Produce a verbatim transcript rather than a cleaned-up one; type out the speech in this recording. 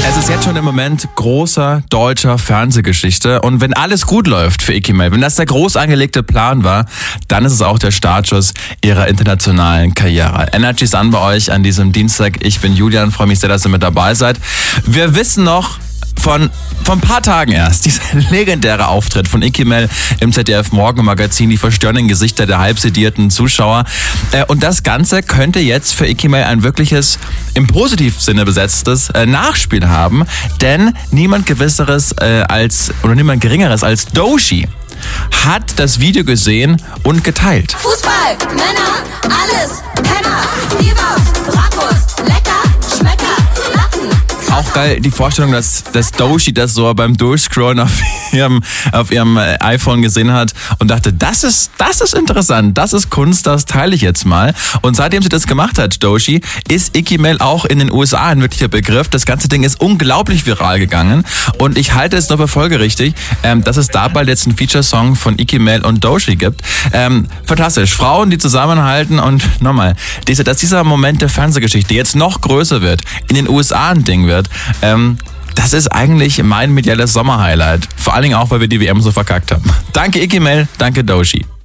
Es ist jetzt schon im Moment großer deutscher Fernsehgeschichte und wenn alles gut läuft für Icky Mel, wenn das der groß angelegte Plan war, dann ist es auch der Startschuss ihrer internationalen Karriere. Energy Sun bei euch an diesem Dienstag. Ich bin Julian, freue mich sehr, dass ihr mit dabei seid. Wir wissen noch von von ein paar Tagen erst, dieser legendäre Auftritt von Icky Mel im Z D F Morgenmagazin, die verstörenden Gesichter der halb sedierten Zuschauer. Und das Ganze könnte jetzt für Icky Mel ein wirkliches, im positivsten Sinne besetztes Nachspiel haben, denn niemand Gewisseres als, oder niemand Geringeres als Doechii hat das Video gesehen und geteilt. Fußball, Männer, alles, Penner, Lieber, Bratwurst, lecker, Schmecker, Latten. Auch geil, die Vorstellung, dass, dass Doechii das so beim Durchscrollen auf ihrem, auf ihrem iPhone gesehen hat und dachte, das ist, das ist interessant, das ist Kunst, das teile ich jetzt mal. Und seitdem sie das gemacht hat, Doechii, ist Icky Mel auch in den U S A ein wirklicher Begriff. Das ganze Ding ist unglaublich viral gegangen und ich halte es noch für folgerichtig, ähm, dass es da bald jetzt einen Feature-Song von Icky Mel und Doechii gibt. Ähm, fantastisch. Frauen, die zusammenhalten und nochmal, diese, dass dieser Moment der Fernsehgeschichte jetzt noch größer wird, in den U S A ein Ding wird, ähm, das ist eigentlich mein mediales Sommerhighlight. Vor allen Dingen auch, weil wir die W M so verkackt haben. Danke Icky Mel, danke Doechii.